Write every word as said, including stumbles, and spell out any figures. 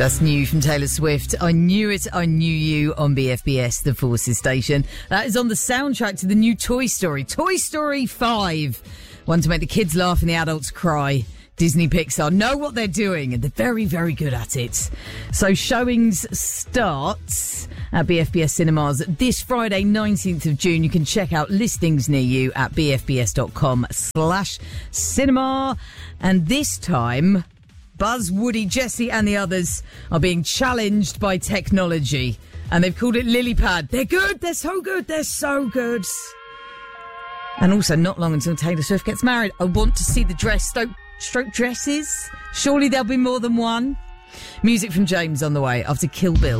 That's new from Taylor Swift. I Knew It, I Knew You on B F B S, the Forces station. That is on the soundtrack to the new Toy Story, Toy Story five. One to make the kids laugh and the adults cry. Disney Pixar know what they're doing and they're very, very good at it. So showings starts at B F B S Cinemas this Friday, nineteenth of June. You can check out listings near you at bfbs.com slash cinema. And this time, Buzz, Woody, Jessie and the others are being challenged by technology. And they've called it Lilypad. They're good. They're so good. They're so good. And also not long until Taylor Swift gets married. I want to see the dress stroke, stroke dresses. Surely there'll be more than one. Music from James on the way after Kill Bill.